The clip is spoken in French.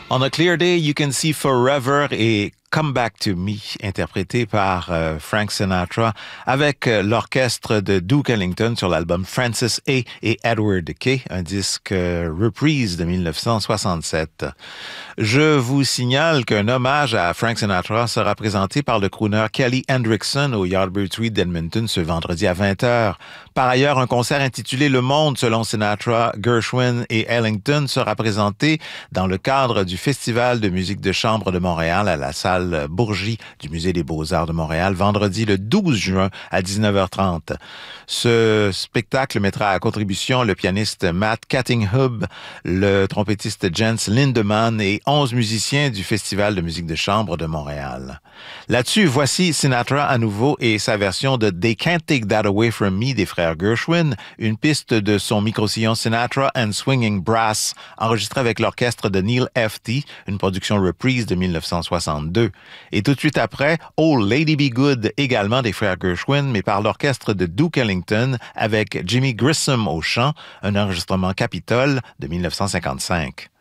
On a Clear Day, You Can See Forever et Come Back to Me, interprété par Frank Sinatra avec l'orchestre de Duke Ellington sur l'album Francis A. et Edward Kay, un disque reprise de 1967. Je vous signale qu'un hommage à Frank Sinatra sera présenté par le crooner Kelly Hendrickson au Yardbird Suite d'Edmonton ce vendredi à 20h. Par ailleurs, un concert intitulé Le Monde selon Sinatra, Gershwin et Ellington sera présenté dans le cadre du Festival de musique de chambre de Montréal à la salle Bourgie du Musée des Beaux-Arts de Montréal, vendredi le 12 juin à 19h30. Ce spectacle mettra à contribution le pianiste Matt Cattinghub, le trompettiste Jens Lindemann et 11 musiciens du Festival de musique de chambre de Montréal. Là-dessus, voici Sinatra à nouveau et sa version de They Can't Take That Away From Me des frères Gershwin, une piste de son micro-sillon Sinatra and Swinging Brass, enregistrée avec l'orchestre de Neil F.T., une production reprise de 1962. Et tout de suite après, Oh Lady Be Good, également des frères Gershwin, mais par l'orchestre de Duke Ellington avec Jimmy Grissom au chant, un enregistrement Capitol de 1955.